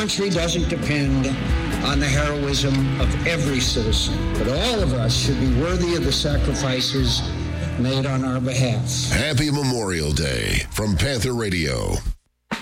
country doesn't depend on the heroism of every citizen, but all of us should be worthy of the sacrifices made on our behalf. Happy Memorial Day from Panther Radio.